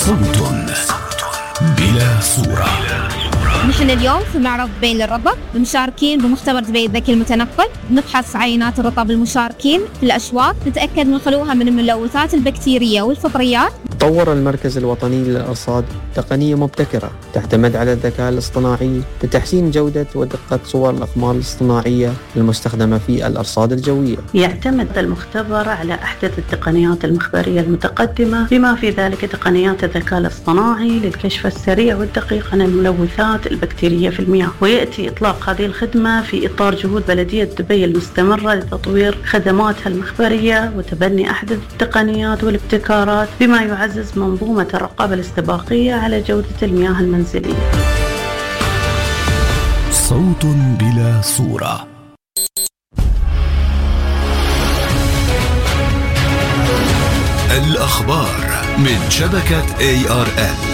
صوت بلا صورة. نحن اليوم في معرض دبي للرطب، مشاركين بمختبر دبي الذكي المتنقل. نفحص عينات الرطب المشاركين في الأشواط، نتأكد من خلوها من الملوثات البكتيرية والفطريات. طور المركز الوطني للأرصاد تقنية مبتكرة تعتمد على الذكاء الاصطناعي لتحسين جودة ودقة صور الأقمار الاصطناعية المستخدمة في الأرصاد الجوية. يعتمد المختبر على أحدث التقنيات المخبرية المتقدمة، بما في ذلك تقنيات الذكاء الاصطناعي للكشف السريع والدقيق عن الملوثات البكتيرية في المياه. ويأتي إطلاق هذه الخدمة في إطار جهود بلدية دبي المستمرة لتطوير خدماتها المخبرية وتبني أحدث التقنيات والابتكارات، بما يعزز منظومة الرقابة الاستباقية على جودة المياه المنزلية. صوت بلا صورة. الأخبار من شبكة ARN.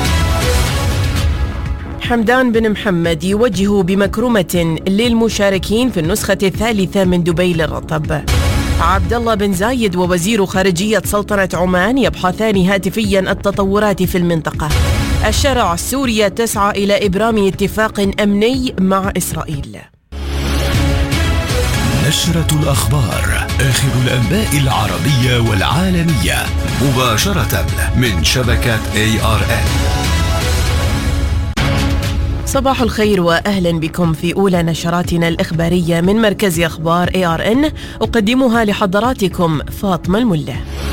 حمدان بن محمد يوجه بمكرمة للمشاركين في النسخة الثالثة من دبي للرطب. عبد الله بن زايد ووزير خارجية سلطنة عمان يبحثان هاتفيا التطورات في المنطقة. الشارع السورية تسعى إلى إبرام اتفاق أمني مع إسرائيل. نشرة الأخبار، آخر الأنباء العربية والعالمية، مباشرة من شبكة ARN. صباح الخير وأهلا بكم في أولى نشراتنا الإخبارية من مركز أخبار ARN، أقدمها لحضراتكم فاطمة الملة.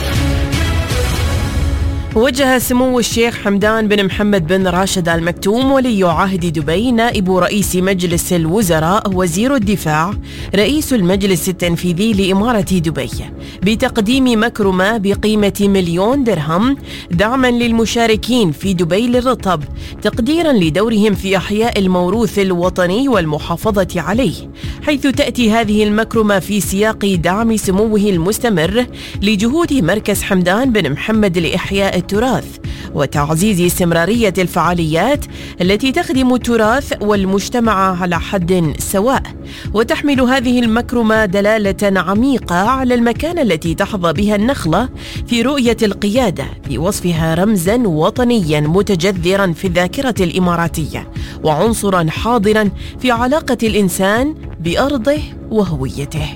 وجه سمو الشيخ حمدان بن محمد بن راشد آل مكتوم ولي عهد دبي نائب رئيس مجلس الوزراء وزير الدفاع رئيس المجلس التنفيذي لإمارة دبي بتقديم مكرمة بقيمة 1,000,000 درهم دعما للمشاركين في دبي للرطب، تقديرا لدورهم في إحياء الموروث الوطني والمحافظة عليه، حيث تأتي هذه المكرمة في سياق دعم سموه المستمر لجهود مركز حمدان بن محمد لإحياء التراث وتعزيز استمرارية الفعاليات التي تخدم التراث والمجتمع على حد سواء. وتحمل هذه المكرمة دلالة عميقة على المكانة التي تحظى بها النخلة في رؤية القيادة، بوصفها رمزا وطنيا متجذرا في الذاكرة الإماراتية وعنصرا حاضرا في علاقة الإنسان بأرضه وهويته.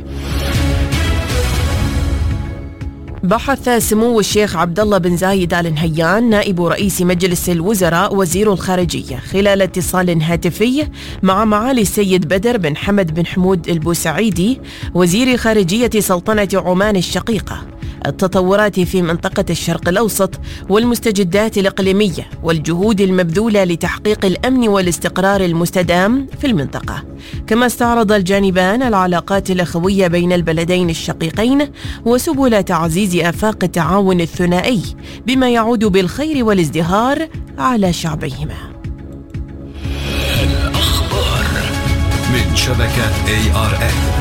بحث سمو الشيخ عبد الله بن زايد آل نهيان نائب رئيس مجلس الوزراء وزير الخارجية خلال اتصال هاتفي مع معالي السيد بدر بن حمد بن حمود البوسعيدي وزير خارجية سلطنة عمان الشقيقة التطورات في منطقة الشرق الأوسط والمستجدات الإقليمية والجهود المبذولة لتحقيق الأمن والاستقرار المستدام في المنطقة. كما استعرض الجانبان العلاقات الأخوية بين البلدين الشقيقين وسبل تعزيز آفاق التعاون الثنائي بما يعود بالخير والازدهار على شعبيهما. الأخبار من شبكة ARN.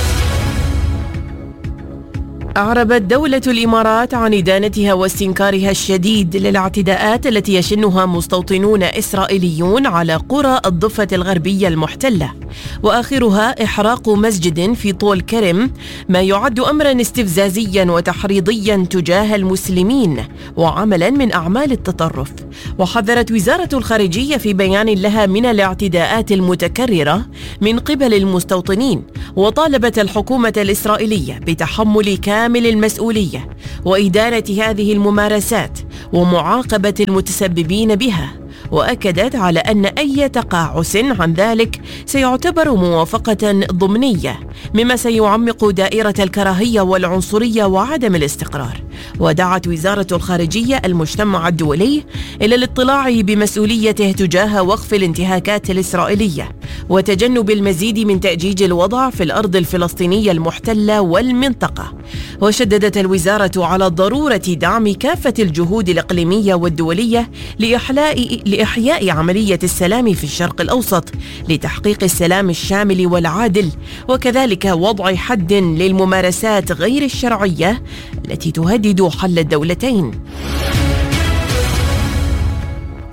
أعربت دولة الإمارات عن إدانتها واستنكارها الشديد للاعتداءات التي يشنها مستوطنون إسرائيليون على قرى الضفة الغربية المحتلة، وآخرها إحراق مسجد في طول كرم، ما يعد أمرا استفزازيا وتحريضيا تجاه المسلمين وعملا من أعمال التطرف. وحذرت وزارة الخارجية في بيان لها من الاعتداءات المتكررة من قبل المستوطنين، وطالبت الحكومة الإسرائيلية بتحمل كامل المسؤولية وإدانة هذه الممارسات ومعاقبة المتسببين بها، وأكدت على أن أي تقاعس عن ذلك سيعتبر موافقة ضمنية، مما سيعمق دائرة الكراهية والعنصرية وعدم الاستقرار. ودعت وزارة الخارجية المجتمع الدولي إلى الاطلاع بمسؤوليته تجاه وقف الانتهاكات الإسرائيلية وتجنب المزيد من تأجيج الوضع في الأرض الفلسطينية المحتلة والمنطقة. وشددت الوزارة على ضرورة دعم كافة الجهود الإقليمية والدولية لإحياء عملية السلام في الشرق الأوسط لتحقيق السلام الشامل والعادل، وكذلك وضع حد للممارسات غير الشرعية التي تهدد حل الدولتين.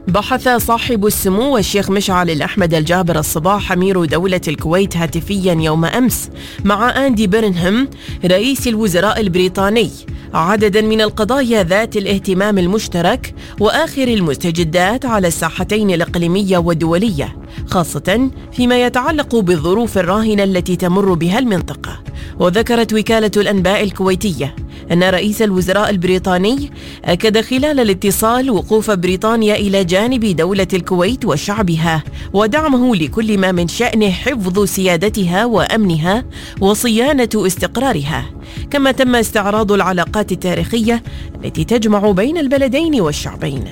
بحث صاحب السمو الشيخ مشعل الأحمد الجابر الصباح أمير دولة الكويت هاتفيا يوم أمس مع أندي بيرنهام رئيس الوزراء البريطاني عددا من القضايا ذات الاهتمام المشترك وآخر المستجدات على الساحتين الإقليمية والدولية، خاصة فيما يتعلق بالظروف الراهنة التي تمر بها المنطقة. وذكرت وكالة الأنباء الكويتية أن رئيس الوزراء البريطاني أكد خلال الاتصال وقوف بريطانيا إلى جانب دولة الكويت وشعبها ودعمه لكل ما من شأنه حفظ سيادتها وأمنها وصيانة استقرارها، كما تم استعراض العلاقات التاريخية التي تجمع بين البلدين والشعبين.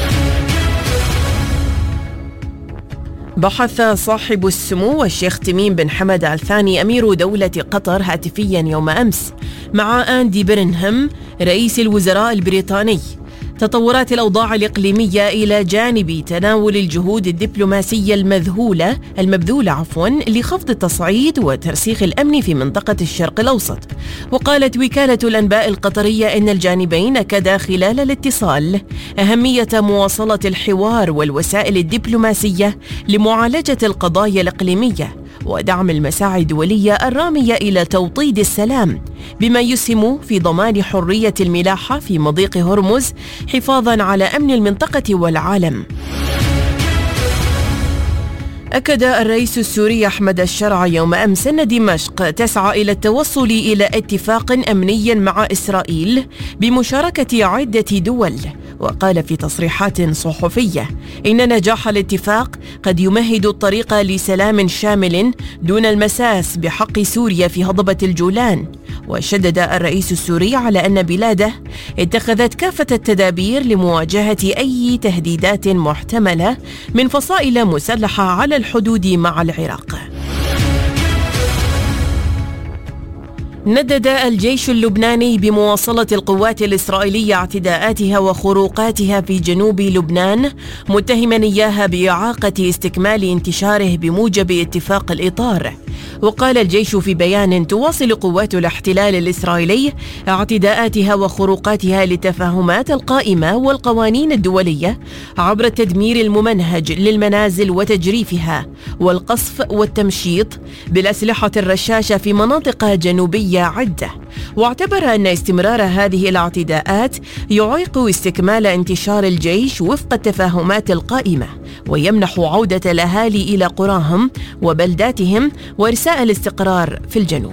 بحث صاحب السمو الشيخ تميم بن حمد آل ثاني أمير دولة قطر هاتفيا يوم أمس مع أندي بيرنهام رئيس الوزراء البريطاني تطورات الأوضاع الإقليمية إلى جانب تناول الجهود الدبلوماسية المبذولة لخفض التصعيد وترسيخ الأمن في منطقة الشرق الأوسط. وقالت وكالة الأنباء القطرية إن الجانبين أكدا خلال الاتصال أهمية مواصلة الحوار والوسائل الدبلوماسية لمعالجة القضايا الإقليمية ودعم المساعي الدولية الرامية إلى توطيد السلام، بما يسهم في ضمان حرية الملاحة في مضيق هرمز حفاظاً على أمن المنطقة والعالم. أكد الرئيس السوري أحمد الشرع يوم أمس أن دمشق تسعى إلى التوصل إلى اتفاق أمني مع إسرائيل بمشاركة عدة دول. وقال في تصريحات صحفية إن نجاح الاتفاق قد يمهد الطريق لسلام شامل دون المساس بحق سوريا في هضبة الجولان. وشدد الرئيس السوري على أن بلاده اتخذت كافة التدابير لمواجهة أي تهديدات محتملة من فصائل مسلحة على الحدود مع العراق. ندد الجيش اللبناني بمواصلة القوات الإسرائيلية اعتداءاتها وخروقاتها في جنوب لبنان، متهما إياها بإعاقة استكمال انتشاره بموجب اتفاق الإطار. وقال الجيش في بيان: تواصل قوات الاحتلال الإسرائيلي اعتداءاتها وخروقاتها للتفاهمات القائمة والقوانين الدولية عبر التدمير الممنهج للمنازل وتجريفها والقصف والتمشيط بالأسلحة الرشاشة في مناطق جنوبية عدة. واعتبر أن استمرار هذه الاعتداءات يعيق استكمال انتشار الجيش وفق التفاهمات القائمة، ويمنح عودة الأهالي إلى قراهم وبلداتهم وإرساء الاستقرار في الجنوب.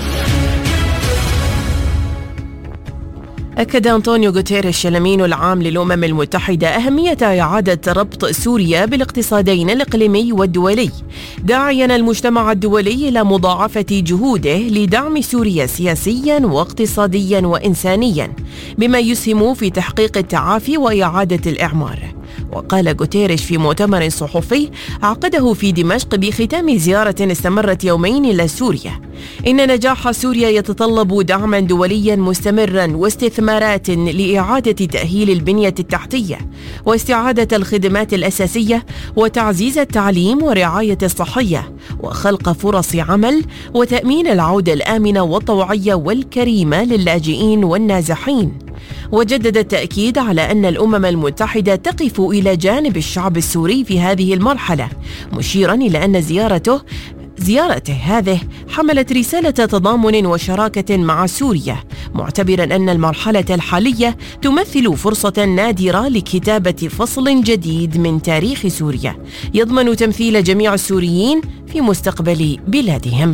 أكد أنطونيو غوتيريش الأمين العام للأمم المتحدة أهمية إعادة ربط سوريا بالاقتصادين الإقليمي والدولي، داعياً المجتمع الدولي إلى مضاعفة جهوده لدعم سوريا سياسياً واقتصادياً وإنسانياً، بما يسهم في تحقيق التعافي وإعادة الإعمار. وقال غوتيريش في مؤتمر صحفي عقده في دمشق بختام زيارة استمرت يومين إلى سوريا: إن نجاح سوريا يتطلب دعما دوليا مستمرا واستثمارات لإعادة تأهيل البنية التحتية واستعادة الخدمات الأساسية وتعزيز التعليم ورعاية الصحية وخلق فرص عمل وتأمين العودة الآمنة والطوعية والكريمة للاجئين والنازحين. وجدد التأكيد على أن الأمم المتحدة تقف إلى جانب الشعب السوري في هذه المرحلة، مشيرا إلى أن زيارته هذه حملت رسالة تضامن وشراكة مع سوريا، معتبرا أن المرحلة الحالية تمثل فرصة نادرة لكتابة فصل جديد من تاريخ سوريا يضمن تمثيل جميع السوريين في مستقبل بلادهم.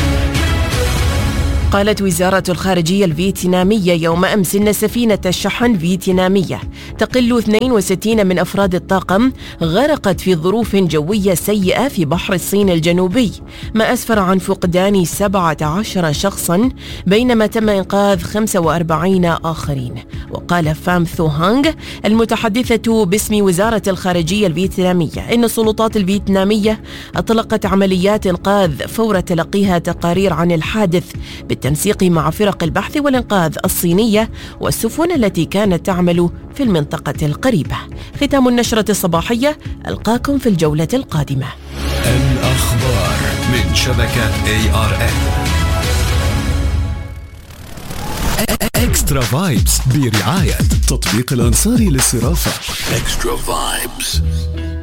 قالت وزارة الخارجية الفيتنامية يوم أمس إن سفينة الشحن فيتنامية تقل 62 من أفراد الطاقم غرقت في ظروف جوية سيئة في بحر الصين الجنوبي، ما أسفر عن فقدان 17 شخصا بينما تم إنقاذ 45 آخرين. وقال فام ثو هانغ المتحدثة باسم وزارة الخارجية الفيتنامية إن السلطات الفيتنامية أطلقت عمليات إنقاذ فور تلقيها تقارير عن الحادث بالتنسيق مع فرق البحث والإنقاذ الصينية والسفن التي كانت تعمل في المنطقة القريبة. ختام النشرة الصباحية، ألقاكم في الجولة القادمة. الأخبار من شبكة ARN. اكسترا فايبس برعاية تطبيق الأنصاري للصرافة. اكسترا فايبس.